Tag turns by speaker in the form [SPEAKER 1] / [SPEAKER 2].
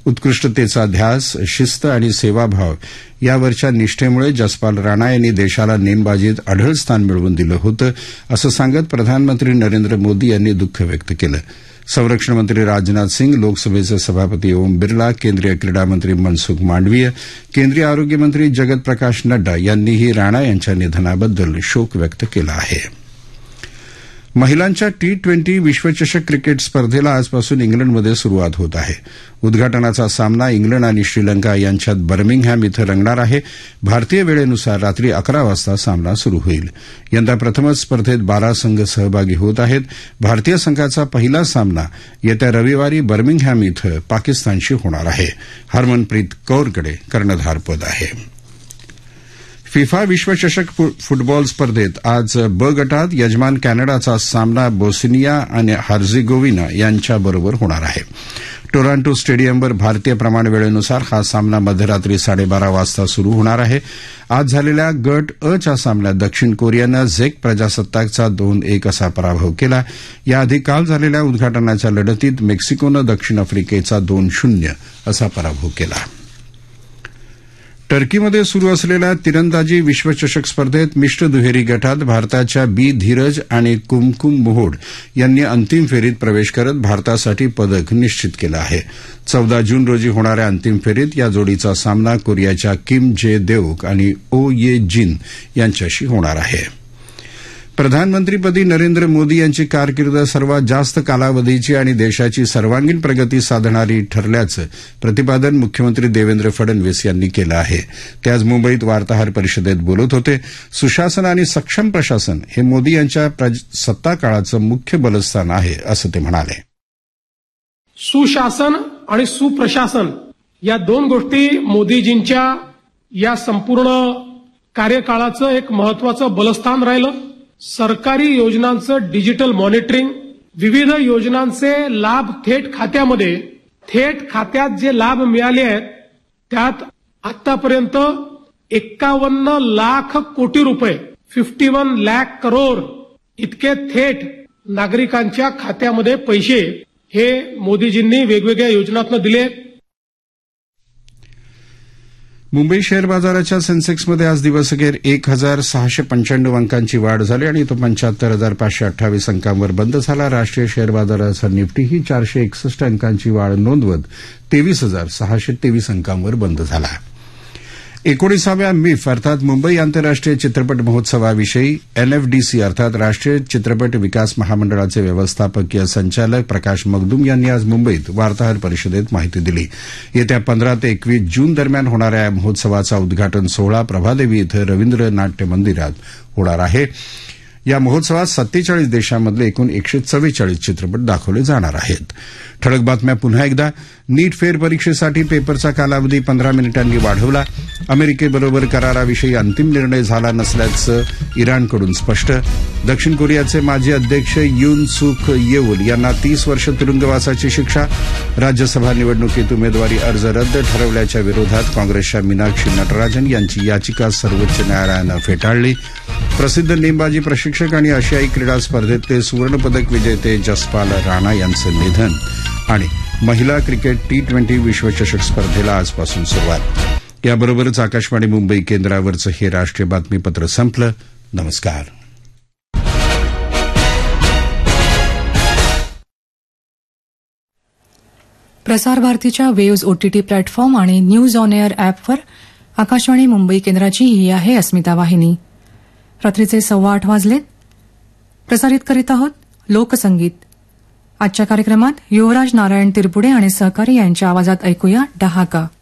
[SPEAKER 1] उत्कृष्टतेचा ध्यास, शिस्त आणि सेवाभाव यावरच्या निष्ठेमुळे जसपाल राणा यांनी देशाला नेमबाजीत अढळ स्थान मिळवून दिलं होतं, असं सांगत प्रधानमंत्री नरेंद्र मोदी यांनी दुःख व्यक्त केलं. संरक्षण मंत्री राजनाथ सिंग, लोकसभेचे सभापती ओम बिर्ला, केंद्रीय क्रीडा मंत्री मनसुख मांडवीय, केंद्रीय आरोग्य मंत्री जगत प्रकाश नड्डा यांनीही राणा यांच्या निधनाबद्दल शोक व्यक्त केला आहे. महिलांच्या T20 विश्वचषक क्रिकेट स्पर्धेला आजपासून इंग्लंडमध्ये सुरुवात होत आहे. उद्घाटनाचा सामना इंग्लंड आणि श्रीलंका यांच्यात बर्मिंगहॅम इथं रंगणार आहे. भारतीय वेळेनुसार रात्री 11 वाजता सामना सुरू होईल. यंदा प्रथमच स्पर्धेत 12 संघ सहभागी होत आहेत. भारतीय संघाचा पहिला सामना येत्या रविवारी बर्मिंगहॅम इथं पाकिस्तानशी होणार आहे. हरमनप्रीत कौरकडे कर्णधारपद आहे. फिफा विश्वचषक फुटबॉल स्पर्धेत आज ब गटात यजमान कॅनडाचा सामना बोस्निया आणि हर्झेगोविना यांच्याबरोबर होणार आहे. टोरंटो स्टेडियमवर भारतीय प्रमाण वेळेनुसार हा सामना मध्यरात्री 12:30 वाजता सुरू होणार आहे. आज झालेल्या गट अ च्या सामन्यात दक्षिण कोरियानं झेक प्रजासत्ताकचा 2-1 असा पराभव केला. याआधी काल झालेल्या उद्घाटनाच्या लढतीत मेक्सिकोनं दक्षिण आफ्रिकेचा 2-0 असा पराभव केला. टर्कीमध्ये सुरू असलेल्या तिरंदाजी विश्वचषक स्पर्धेत मिश्र दुहेरी गटात भारताच्या बी धीरज आणि कुमकुम मोहोड यांनी अंतिम फेरीत प्रवेश करत भारतासाठी पदक निश्चित केलं आहे. 14 जून रोजी होणाऱ्या अंतिम फेरीत या जोडीचा सामना कोरियाच्या किम जे देओक आणि ओ ये जिन यांच्याशी होणार आहे. प्रधानमंत्रीपदी नरेंद्र मोदी यांची कारकीर्द सर्वात जास्त कालावधीची आणि देशाची सर्वांगीण प्रगती साधणारी ठरल्याचं प्रतिपादन मुख्यमंत्री देवेंद्र फडणवीस यांनी केलं आहे. ते आज मुंबईत वार्ताहर परिषदेत बोलत होते. सुशासन आणि सक्षम प्रशासन हे मोदी यांच्या सत्ताकाळाचं मुख्य बलस्थान आहे, असं ते म्हणाले.
[SPEAKER 2] सुशासन आणि सुप्रशासन या दोन गोष्टी मोदीजींच्या या संपूर्ण कार्यकाळाचं एक महत्वाचं बलस्थान राहिलं. सरकारी योजनांचं डिजिटल मॉनिटरिंग, विविध योजनांचे लाभ थेट खात्यात जे लाभ मिळाले आहेत त्यात आतापर्यंत 51 लाख कोटी रुपये 51 लाख करोड इतके थेट नागरिकांच्या खात्यामध्ये पैसे हे मोदीजींनी वेगवेगळ्या योजनांतून दिले.
[SPEAKER 1] मुंबई शेअर बाजाराच्या सेन्सेक्समध्ये आज दिवसअखेर 1,695 अंकांची वाढ झाली आणि तो 75,528 अंकांवर बंद झाला. राष्ट्रीय शेअर बाजाराचा निफ्टीही 461 अंकांची वाढ नोंदवत 23,623 अंकांवर बंद झाला. 19व्या मिफ अर्थात मुंबई आंतरराष्ट्रीय चित्रपट महोत्सवाविषयी NFDC अर्थात राष्ट्रीय चित्रपट विकास महामंडळाचे व्यवस्थापकीय संचालक प्रकाश मगदूम यांनी आज मुंबईत वार्ताहर परिषदेत माहिती दिली. येत्या 15 ते 21 जून दरम्यान होणाऱ्या या महोत्सवाचा उद्घाटन सोहळा प्रभादेवी इथं रवींद्र नाट्य मंदिरात होणार आहे. या महोत्सवात 47 देशांमधले एकूण 144 चित्रपट दाखवले जाणार आहेत. ठळक बातम्या पुन्हा एकदा. नीट फेरपरीक्षेसाठी पेपरचा कालावधी 15 मिनिटांनी वाढवला. अमेरिकेबरोबर कराराविषयी अंतिम निर्णय झाला नसल्याचं इराणकडून स्पष्ट. दक्षिण कोरियाचे माजी अध्यक्ष युन सुक येऊल यांना 30 वर्ष तुरुंगवासाची शिक्षा. राज्यसभा निवडणुकीत उमेदवारी अर्ज रद्द ठरवल्याच्या विरोधात काँग्रेसच्या मीनाक्षी नटराजन यांची याचिका सर्वोच्च न्यायालयानं फेटाळली. प्रसिद्ध नेमबाजी प्रशिक्षक आणि आशियाई क्रीडा स्पर्धेतले सुवर्णपदक विजेते जसपाल राणा यांचं निधन. आणि महिला क्रिकेट T20 विश्वचषक स्पर्धेला आजपासून सुरुवात. याबरोबरच आकाशवाणी मुंबई केंद्रावरचं हे राष्ट्रीय बातमीपत्र संपलं. नमस्कार.
[SPEAKER 3] प्रसार भारतीच्या वेव्ज OTT प्लॅटफॉर्म आणि न्यूज ऑन एअर ॲपवर आकाशवाणी मुंबई केंद्राची ही आहे अस्मिता वाहिनी. रात्रीचे 8:15 वाजलेत. प्रसारित करीत आहोत लोकसंगीत. आजच्या कार्यक्रमात युवराज नारायण तिरपुडे आणि सहकारी यांच्या आवाजात ऐकूया डहाका.